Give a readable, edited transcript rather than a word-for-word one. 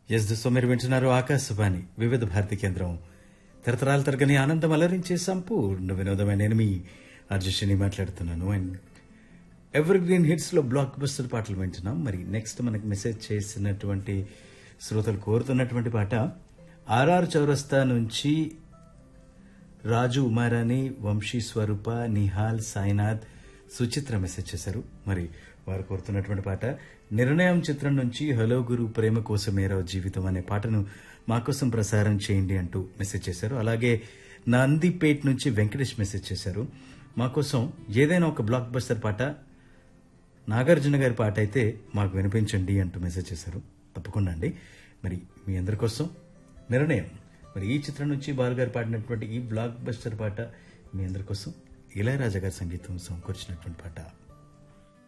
Yes దోస్తో మీరు వింటున్నారు ఆకాశవాణి వివిధ భారతి కేంద్రం తరతరాల తరగని ఆనందం అలరించే సంపూర్ణ వినోదమైన నేను మీ అర్జుషిని మాట్లాడుతున్నాను. అండ్ ఎవర్ గ్రీన్ హిట్స్ లో బ్లాక్ బస్టర్ పాటలు వింటున్నాం. మరి నెక్స్ట్ మనకి మెసేజ్ చేసినటువంటి శ్రోతలు కోరుతున్నటువంటి పాట ఆర్ఆర్ చౌరస్తా నుంచి రాజు ఉమారాణి, వంశీ స్వరూప, నిహాల్, సాయినాథ్, సుచిత్ర మెసేజ్ చేశారు. మరి వారు కోరుతున్నటువంటి పాట నిర్ణయం చిత్రం నుంచి హలో గురు ప్రేమ కోసమేరా జీవితం అనే పాటను మా కోసం ప్రసారం చేయండి అంటూ మెసేజ్ చేశారు. అలాగే నందిపేట్ నుంచి వెంకటేష్ మెసేజ్ చేశారు. మా కోసం ఏదైనా ఒక బ్లాక్ బస్టర్ పాట, నాగార్జున గారి పాట అయితే మాకు వినిపించండి అంటూ మెసేజ్ చేశారు. తప్పకుండా అండి. మరి మీ అందరి కోసం నిర్ణయం, మరి ఈ చిత్రం నుంచి బాలుగారు పాడినటువంటి ఈ బ్లాక్ బస్టర్ పాట మీ అందరి కోసం ఇళయరాజా గారి సంగీతం సమకూర్చినటువంటి పాట.